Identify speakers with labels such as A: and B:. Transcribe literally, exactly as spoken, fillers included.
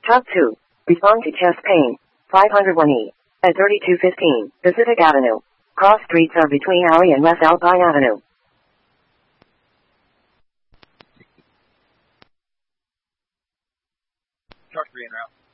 A: Talk two. Respond to chest pain. five oh one E. At thirty-two fifteen, Pacific Avenue. Cross streets are between Alley and West Alpine Avenue.
B: Talk three en route.